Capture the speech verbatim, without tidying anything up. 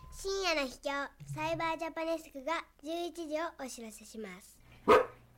深夜の秘境サイバージャパネスクがじゅういちじをお知らせします。